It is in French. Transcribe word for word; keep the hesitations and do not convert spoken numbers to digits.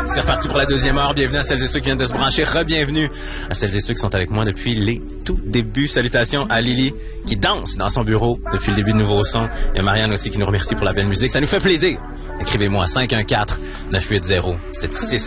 C'est reparti pour la deuxième heure. Bienvenue à celles et ceux qui viennent de se brancher. Re-bienvenue à celles et ceux qui sont avec moi depuis les tout débuts. Salutations à Lily qui danse dans son bureau depuis le début de Nouveau Son. Il y a Marianne aussi qui nous remercie pour la belle musique. Ça nous fait plaisir. Écrivez-moi à cinq un quatre, neuf huit zéro, sept six